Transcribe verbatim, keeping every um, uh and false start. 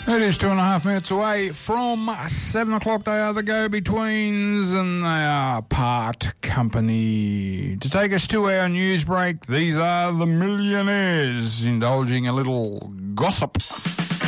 It is two and a half minutes away from seven o'clock. They are the Go-Betweens and they are part company. To take us to our news break, these are the Millionaires, indulging a little gossip.